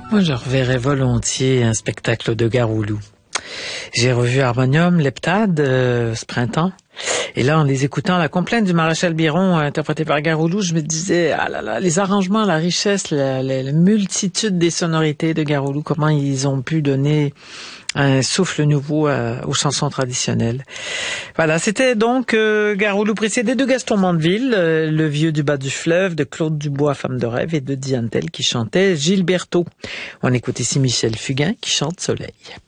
Moi, je reverrais volontiers un spectacle de Garoulou. J'ai revu Harmonium, Leptade, ce printemps. Et là, en les écoutant, la complainte du maréchal Biron, interprétée par Garoulou, je me disais, ah là là, les arrangements, la richesse, la multitude des sonorités de Garoulou, comment ils ont pu donner un souffle nouveau aux chansons traditionnelles. Voilà, c'était donc Garoulou précédé de Gaston Mandeville, le vieux du bas du fleuve, de Claude Dubois, femme de rêve, et de Diane Tell qui chantait Gilberto. On écoute ici Michel Fugain qui chante Soleil.